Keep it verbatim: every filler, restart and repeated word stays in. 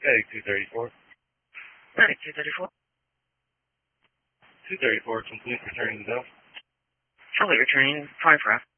Medic two thirty-four. Medic two thirty-four. two thirty-four, complete returning the bill. Fully returning, five ref.